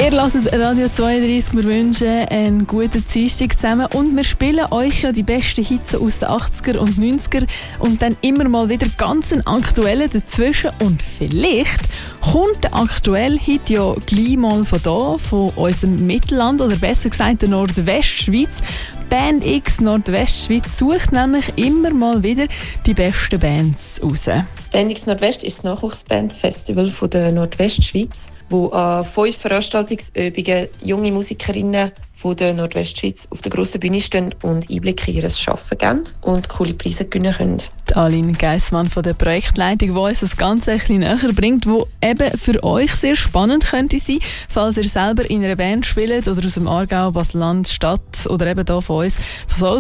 Ihr hört Radio 32, wir wünschen einen guten Dienstag zusammen und wir spielen euch ja die besten Hits aus den 80er und 90er und dann immer mal wieder ganz einen aktuellen dazwischen und vielleicht kommt der aktuelle Hit ja gleich mal von da, von unserem Mittelland oder besser gesagt der Nordwestschweiz. Band X Nordwestschweiz sucht nämlich immer mal wieder die besten Bands raus. Das Band X Nordwest ist das Nachwuchsbandfestival von der Nordwestschweiz, wo an 5 Veranstaltungsübungen junge Musikerinnen von der Nordwestschweiz auf der grossen Bühne stehen und Einblicke in ihr Arbeiten geben und coole Preise gewinnen können. Die Aline Geissmann von der Projektleitung, die uns das Ganze ein bisschen näher bringt, wo eben für euch sehr spannend könnte sein, falls ihr selber in einer Band spielt oder aus dem Aargau, Basel-Land, Stadt oder eben hier von uns.